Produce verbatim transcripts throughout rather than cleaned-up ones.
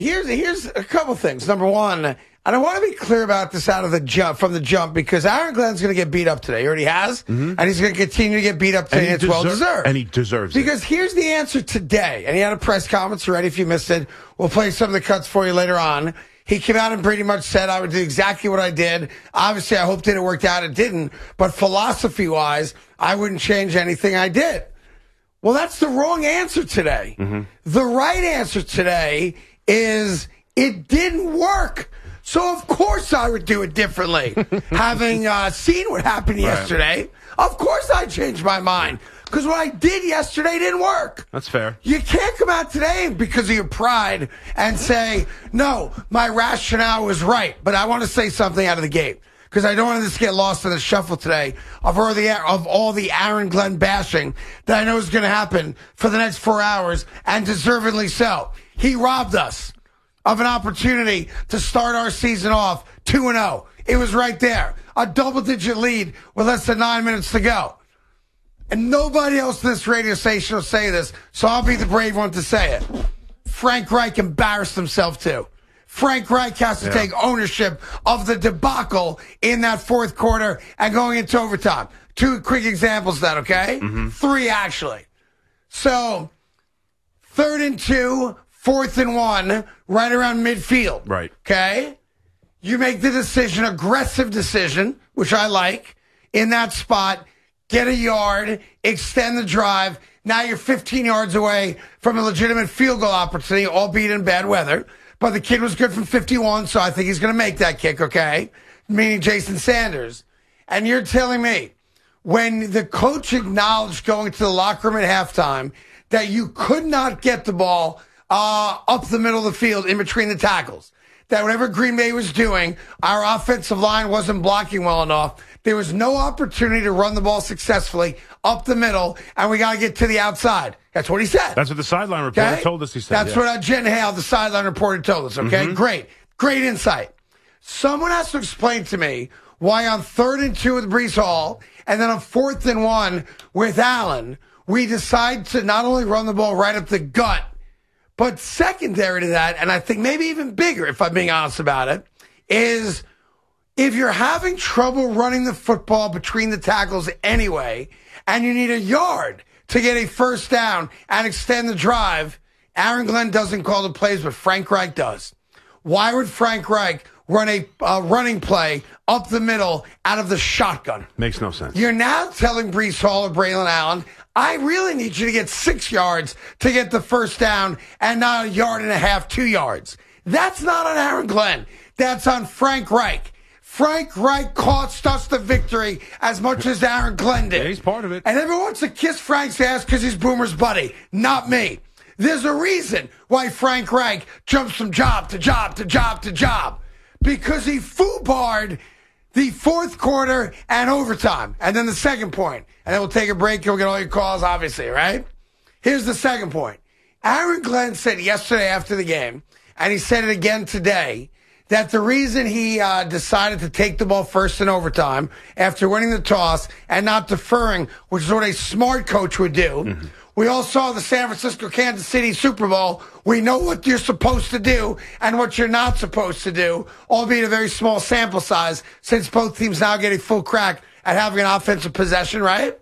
Here's here's a couple things. Number one, and I want to be clear about this out of the jump from the jump because Aaron Glenn's going to get beat up today. He already has, mm-hmm. and he's going to continue to get beat up today. And it's well deserved, and he deserves because it. Here's the answer today. And he had a press conference already. If you missed it, we'll play some of the cuts for you later on. He came out and pretty much said, "I would do exactly what I did. Obviously, I hoped it had worked out. It didn't, but philosophy-wise, I wouldn't change anything I did." Well, that's the wrong answer today. Mm-hmm. The right answer today is it didn't work. So, of course, I would do it differently. Having uh, seen what happened right. yesterday, of course I changed my mind. Because what I did yesterday didn't work. That's fair. You can't come out today because of your pride and say, no, my rationale was right. But I want to say something out of the gate. Because I don't want this to get lost in the shuffle today of all the, of all the Aaron Glenn bashing that I know is going to happen for the next four hours, and deservedly so. He robbed us of an opportunity to start our season off two and oh. It was right there. A double-digit lead with less than nine minutes to go. And nobody else in this radio station will say this, so I'll be the brave one to say it. Frank Reich embarrassed himself, too. Frank Reich has to yeah. take ownership of the debacle in that fourth quarter and going into overtime. Two quick examples of that, okay? Mm-hmm. Three, actually. So, third and two, fourth and one, right around midfield. Right. Okay? You make the decision, aggressive decision, which I like, in that spot, get a yard, extend the drive. Now you're fifteen yards away from a legitimate field goal opportunity, albeit in bad weather. But the kid was good from fifty-one, so I think he's going to make that kick, okay? Meaning Jason Sanders. And you're telling me, when the coach acknowledged going to the locker room at halftime that you could not get the ball uh, up the middle of the field in between the tackles, that whatever Green Bay was doing, our offensive line wasn't blocking well enough, there was no opportunity to run the ball successfully up the middle, and we got to get to the outside. That's what he said. That's what the sideline reporter okay? told us he said. That's yeah. what uh, Jen Hale, the sideline reporter, told us, okay? Mm-hmm. Great. Great insight. Someone has to explain to me why on third and two with Breece Hall and then on fourth and one with Allen, we decide to not only run the ball right up the gut, but secondary to that, and I think maybe even bigger, if I'm being honest about it, is if you're having trouble running the football between the tackles anyway, and you need a yard to get a first down and extend the drive, Aaron Glenn doesn't call the plays, but Frank Reich does. Why would Frank Reich run a uh, running play up the middle out of the shotgun? Makes no sense. You're now telling Breece Hall or Braylon Allen, I really need you to get six yards to get the first down and not a yard and a half, two yards. That's not on Aaron Glenn. That's on Frank Reich. Frank Reich cost us the victory as much as Aaron Glenn did. Yeah, he's part of it. And everyone wants to kiss Frank's ass because he's Boomer's buddy. Not me. There's a reason why Frank Reich jumps from job to job to job to job. Because he foobarred the fourth quarter and overtime. And then the second point. And then we'll take a break and we'll get all your calls, obviously, right? Here's the second point. Aaron Glenn said yesterday after the game, and he said it again today, that the reason he uh, decided to take the ball first in overtime after winning the toss and not deferring, which is what a smart coach would do. Mm-hmm. We all saw the San Francisco-Kansas City Super Bowl. We know what you're supposed to do and what you're not supposed to do, albeit a very small sample size, since both teams now get a full crack at having an offensive possession, right?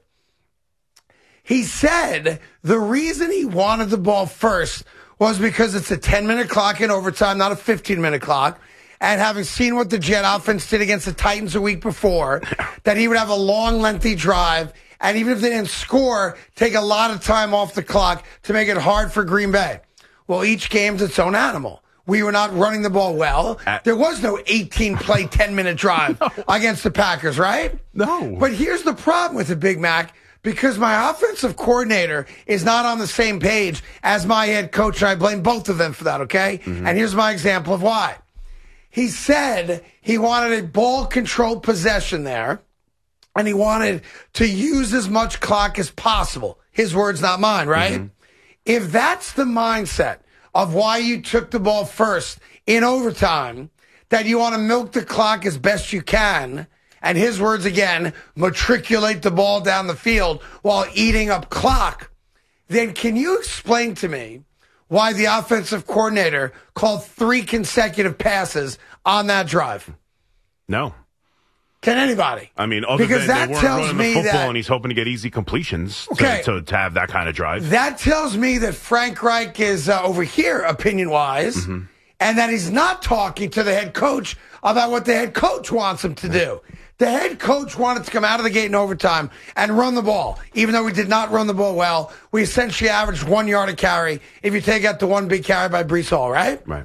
He said the reason he wanted the ball first was because it's a ten-minute clock in overtime, not a fifteen-minute clock. And having seen what the Jet offense did against the Titans a week before, that he would have a long, lengthy drive, and even if they didn't score, take a lot of time off the clock to make it hard for Green Bay. Well, each game's its own animal. We were not running the ball well. There was no eighteen-play, ten-minute drive no. against the Packers, right? No. But here's the problem with it, Big Mac, because my offensive coordinator is not on the same page as my head coach, and I blame both of them for that, okay? Mm-hmm. And here's my example of why. He said he wanted a ball-controlled possession there, and he wanted to use as much clock as possible. His words, not mine, right? Mm-hmm. If that's the mindset of why you took the ball first in overtime, that you want to milk the clock as best you can, and his words again, matriculate the ball down the field while eating up clock, then can you explain to me why the offensive coordinator called three consecutive passes on that drive? No. Can anybody? I mean, other because than that they weren't tells running me the football that, and he's hoping to get easy completions to, okay, to, to have that kind of drive. That tells me that Frank Reich is uh, over here, opinion-wise, mm-hmm. and that he's not talking to the head coach about what the head coach wants him to do. The head coach wanted to come out of the gate in overtime and run the ball. Even though we did not run the ball well, we essentially averaged one yard a carry if you take out the one big carry by Breece Hall, right? Right.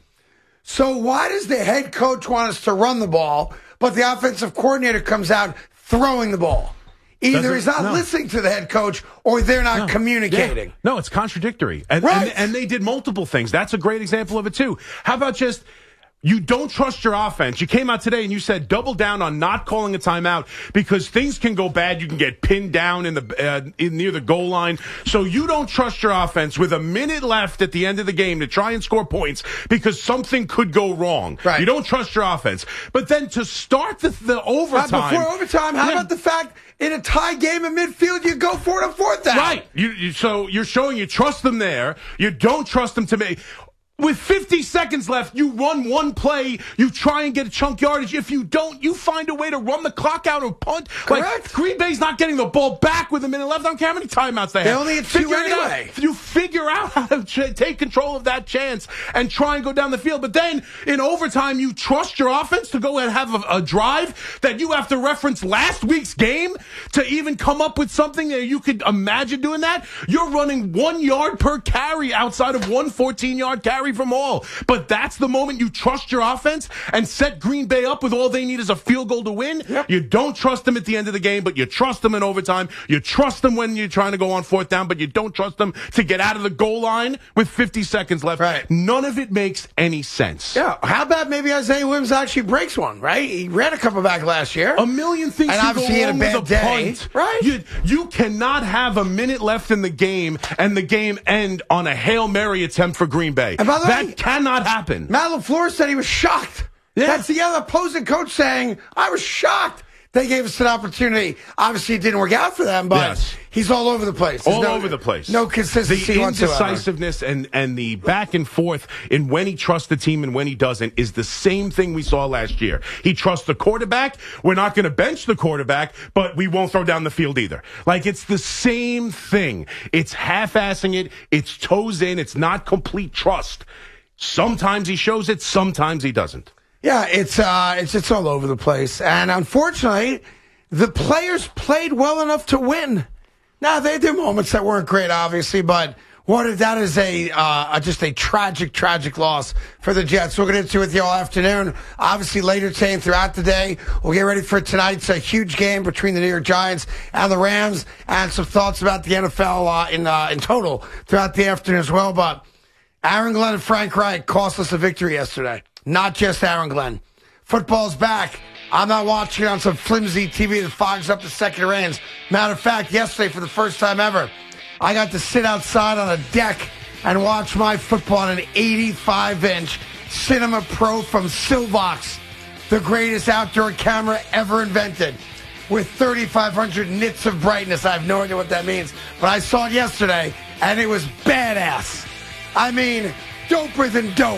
So why does the head coach want us to run the ball, but the offensive coordinator comes out throwing the ball? Either Doesn't, he's not no. listening to the head coach or they're not no. communicating. Yeah. No, it's contradictory. And, right. and, and they did multiple things. That's a great example of it, too. How about just... You don't trust your offense. You came out today and you said double down on not calling a timeout because things can go bad. You can get pinned down in the uh, in, near the goal line. So you don't trust your offense with a minute left at the end of the game to try and score points because something could go wrong. Right. You don't trust your offense. But then to start the, the overtime. Uh, before overtime, how yeah. about the fact in a tie game in midfield, you go for it on fourth down? Right. You, you, so you're showing you trust them there. You don't trust them to make... With fifty seconds left, you run one play, you try and get a chunk yardage. If you don't, you find a way to run the clock out or punt. Correct. Like, Green Bay's not getting the ball back with a minute left. I don't care how many timeouts they have. They only had two figure anyway. You figure out how to ch- take control of that chance and try and go down the field. But then, in overtime, you trust your offense to go and have a, a drive that you have to reference last week's game to even come up with something that you could imagine doing that. You're running one yard per carry outside of one fourteen-yard carry from all. But that's the moment you trust your offense and set Green Bay up with all they need is a field goal to win. Yep. You don't trust them at the end of the game, but you trust them in overtime. You trust them when you're trying to go on fourth down, but you don't trust them to get out of the goal line with fifty seconds left. Right. None of it makes any sense. Yeah. How about maybe Isaiah Williams actually breaks one, right? He ran a couple back last year. A million things and can obviously go he had a wrong bad with a day. punt. Right. You, you cannot have a minute left in the game and the game end on a Hail Mary attempt for Green Bay. And by the that way, cannot happen. Matt LaFleur said he was shocked. Yeah. That's the other opposing coach saying, I was shocked. They gave us an opportunity. Obviously, it didn't work out for them, but yes. he's all over the place. There's all no, over the place. No consistency the whatsoever. The indecisiveness and, and the back and forth in when he trusts the team and when he doesn't is the same thing we saw last year. He trusts the quarterback. We're not going to bench the quarterback, but we won't throw down the field either. Like, it's the same thing. It's half-assing it. It's toes in. It's not complete trust. Sometimes he shows it. Sometimes he doesn't. Yeah, it's uh, it's it's all over the place, and unfortunately, the players played well enough to win. Now they had their moments that weren't great, obviously, but what if that is a uh, just a tragic, tragic loss for the Jets. We're going to get to it with you all afternoon. Obviously, later today and throughout the day, we'll get ready for tonight's a huge game between the New York Giants and the Rams, and some thoughts about the N F L uh, in uh, in total throughout the afternoon as well. But Aaron Glenn and Frank Reich cost us a victory yesterday. Not just Aaron Glenn. Football's back. I'm not watching it on some flimsy T V that fogs up the second reigns. Matter of fact, yesterday, for the first time ever, I got to sit outside on a deck and watch my football on an eighty-five inch Cinema Pro from Silvox, the greatest outdoor camera ever invented, with thirty-five hundred nits of brightness. I have no idea what that means, but I saw it yesterday, and it was badass. I mean, doper than dope.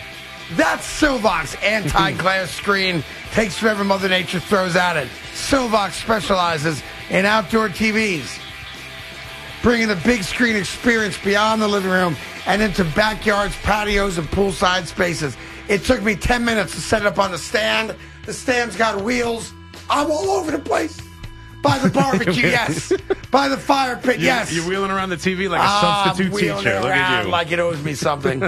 That's Silvox anti-glare screen. Takes whatever Mother Nature throws at it. Silvox specializes in outdoor T Vs, bringing the big screen experience beyond the living room and into backyards, patios, and poolside spaces. It took me ten minutes to set it up on the stand. The stand's got wheels. I'm all over the place. By the barbecue, yes. By the fire pit, you're, yes. You're wheeling around the T V like a uh, substitute teacher. Look at you. Like it owes me something.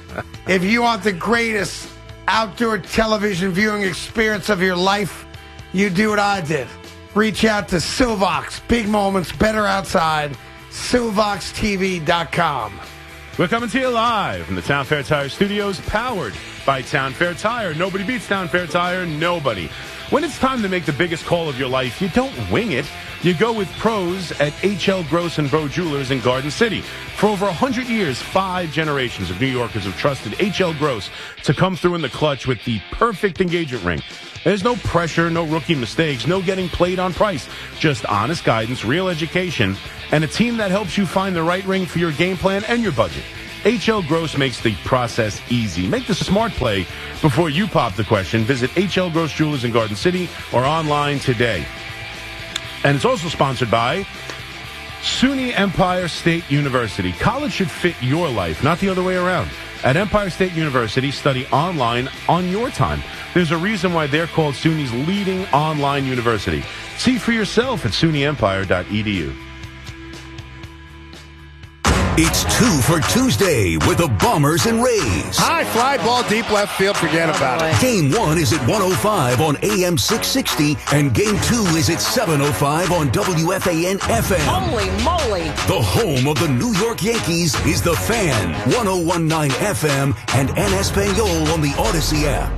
If you want the greatest outdoor television viewing experience of your life, you do what I did. Reach out to Silvox. Big moments, better outside. Silvox T V dot com. We're coming to you live from the Town Fair Tire Studios, powered by Town Fair Tire. Nobody beats Town Fair Tire. Nobody. When it's time to make the biggest call of your life, you don't wing it. You go with pros at H L Gross and Bro Jewelers in Garden City. For over one hundred years, five generations of New Yorkers have trusted H L Gross to come through in the clutch with the perfect engagement ring. There's no pressure, no rookie mistakes, no getting played on price. Just honest guidance, real education, and a team that helps you find the right ring for your game plan and your budget. H L Gross makes the process easy. Make the smart play before you pop the question. Visit H L Gross Jewelers in Garden City or online today. And it's also sponsored by SUNY Empire State University. College should fit your life, not the other way around. At Empire State University, study online on your time. There's a reason why they're called SUNY's leading online university. See for yourself at S U N Y empire dot e d u. It's two for Tuesday with the Bombers and Rays. High fly ball deep left field. Forget about it. Game one is at one oh five on A M six sixty, and game two is at seven oh five on W F A N F M. Holy moly. The home of the New York Yankees is The Fan, one oh one point nine F M, and En Espanol on the Odyssey app.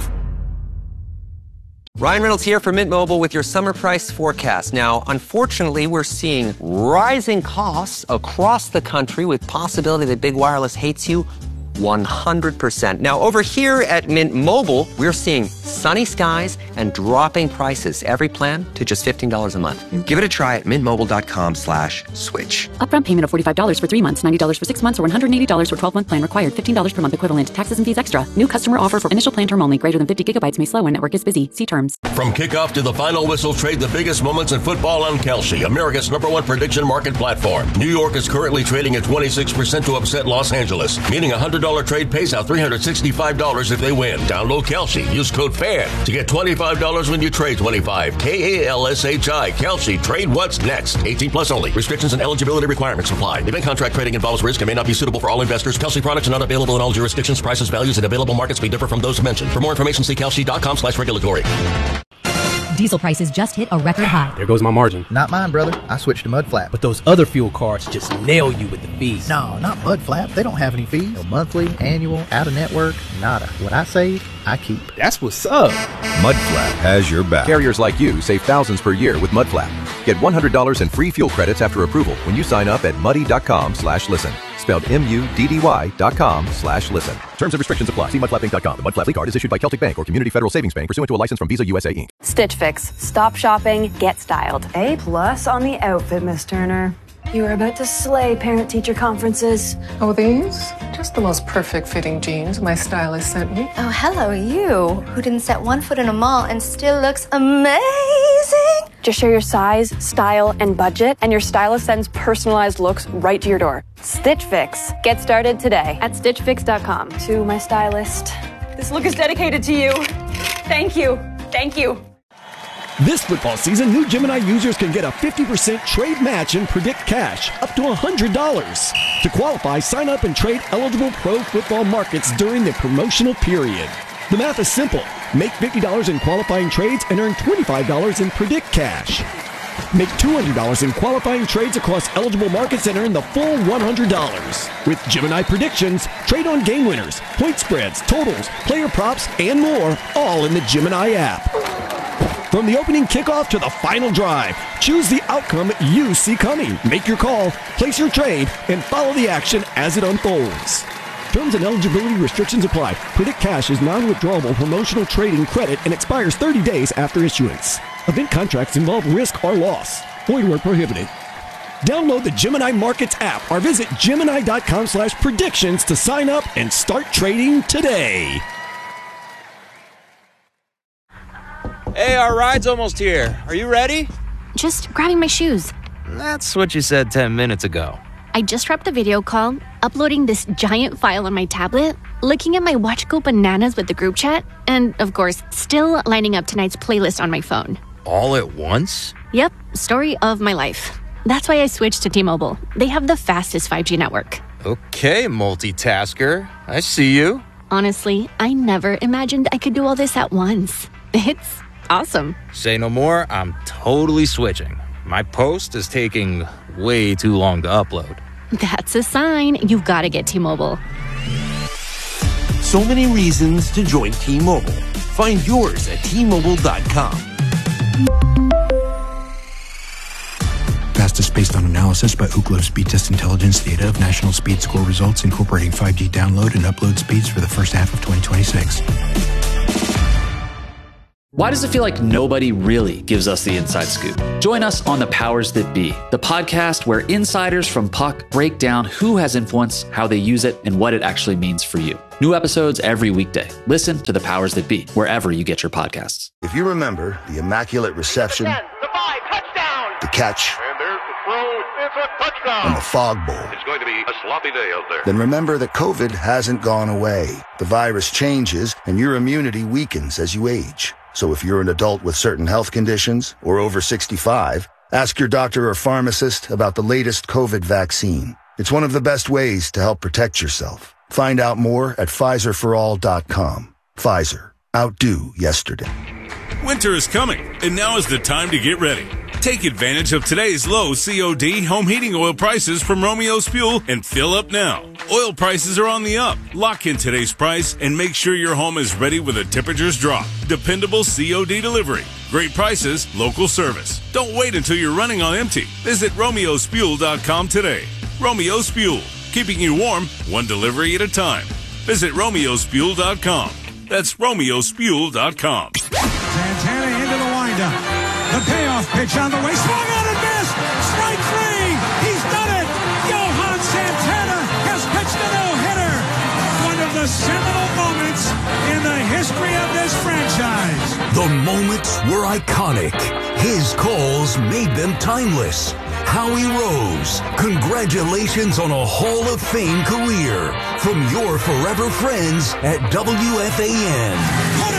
Ryan Reynolds here for Mint Mobile with your summer price forecast. Now, unfortunately, we're seeing rising costs across the country with possibility that big wireless hates you one hundred percent. Now, over here at Mint Mobile, we're seeing sunny skies and dropping prices. Every plan to just fifteen dollars a month. Give it a try at mintmobile.com slash switch. Upfront payment of forty-five dollars for three months, ninety dollars for six months, or one hundred eighty dollars for twelve-month plan required. fifteen dollars per month equivalent. Taxes and fees extra. New customer offer for initial plan term only. Greater than fifty gigabytes may slow when network is busy. See terms. From kickoff to the final whistle, trade the biggest moments in football on Kalshi, America's number one prediction market platform. New York is currently trading at twenty-six percent to upset Los Angeles, meaning a one hundred dollars trade pays out three hundred sixty-five dollars if they win. Download Kalshi. Use code FAN to get twenty-five dollars when you trade twenty-five. K A L S H I. Kalshi. Trade what's next. eighteen plus only. Restrictions and eligibility requirements apply. Event contract trading involves risk and may not be suitable for all investors. Kalshi products are not available in all jurisdictions. Prices, values, and available markets may differ from those mentioned. For more information, see kalshi.com slash regulatory. Diesel prices just hit a record high. There goes my margin. Not mine, brother. I switched to Mudflap. But those other fuel cards just nail you with the fees. No, not Mudflap. They don't have any fees. No monthly, annual, out-of-network, nada. What I save, I keep. That's what's up. Mudflap has your back. Carriers like you save thousands per year with Mudflap. Get one hundred dollars in free fuel credits after approval when you sign up at muddy.com slash listen. Spelled M-U-D-D-Y dot com slash listen. Terms and restrictions apply. See mudflap inc dot com. The Mudflap card is issued by Celtic Bank or Community Federal Savings Bank pursuant to a license from Visa U S A Incorporated. Stitch Fix. Stop shopping, get styled. A plus on the outfit, Miss Turner. You are about to slay parent-teacher conferences. Oh, these? Just the most perfect fitting jeans my stylist sent me. Oh, hello, you, who didn't set one foot in a mall and still looks amazing. Just share your size, style, and budget, and your stylist sends personalized looks right to your door. Stitch Fix. Get started today at stitch fix dot com. To my stylist, this look is dedicated to you. Thank you. Thank you. This football season, new Gemini users can get a fifty percent trade match and predict cash up to one hundred dollars. To qualify, sign up and trade eligible pro football markets during the promotional period. The math is simple. Make fifty dollars in qualifying trades and earn twenty-five dollars in predict cash. Make two hundred dollars in qualifying trades across eligible markets and earn the full one hundred dollars. With Gemini Predictions, trade on game winners, point spreads, totals, player props, and more, all in the Gemini app. From the opening kickoff to the final drive, choose the outcome you see coming. Make your call, place your trade, and follow the action as it unfolds. Terms and eligibility restrictions apply. Predict Cash is non-withdrawable promotional trading credit and expires thirty days after issuance. Event contracts involve risk or loss. Void where prohibited. Download the Gemini Markets app or visit Gemini.com slash predictions to sign up and start trading today. Hey, our ride's almost here. Are you ready? Just grabbing my shoes. That's what you said ten minutes ago. I just wrapped a video call, uploading this giant file on my tablet, looking at my watch go bananas with the group chat, and, of course, still lining up tonight's playlist on my phone. All at once? Yep, story of my life. That's why I switched to T-Mobile. They have the fastest five G network. Okay, multitasker. I see you. Honestly, I never imagined I could do all this at once. It's awesome. Say no more, I'm totally switching. My post is taking way too long to upload. That's a sign. You've got to get T-Mobile. So many reasons to join T-Mobile. Find yours at T Mobile dot com. Fastest based on analysis by Ookla Speed Test Intelligence data of national speed score results incorporating five G download and upload speeds for the first half of twenty twenty-six. Why does it feel like nobody really gives us the inside scoop? Join us on The Powers That Be, the podcast where insiders from Puck break down who has influence, how they use it, and what it actually means for you. New episodes every weekday. Listen to The Powers That Be, wherever you get your podcasts. If you remember the immaculate reception, the five, touchdown, the catch, and there's the throw, it's a touchdown, and the fog bowl, it's going to be a sloppy day out there. Then remember that COVID hasn't gone away. The virus changes, and your immunity weakens as you age. So if you're an adult with certain health conditions or over sixty-five, ask your doctor or pharmacist about the latest COVID vaccine. It's one of the best ways to help protect yourself. Find out more at Pfizer for all dot com. Pfizer. Outdo yesterday. Winter is coming, and now is the time to get ready. Take advantage of today's low C O D home heating oil prices from Romeo's Fuel and fill up now. Oil prices are on the up. Lock in today's price and make sure your home is ready when the temperatures drop. Dependable C O D delivery. Great prices, local service. Don't wait until you're running on empty. Visit Romeos Fuel dot com today. Romeo's Fuel, keeping you warm one delivery at a time. Visit Romeos Fuel dot com. That's Romeos Fuel dot com. Santana into the windup. The payoff pitch on the way. Swung on and missed. Strike three. He's done it. Johan Santana has pitched a no-hitter. One of the seminal moments in the history of this franchise. The moments were iconic. His calls made them timeless. Howie Rose, congratulations on a Hall of Fame career from your forever friends at W F A N.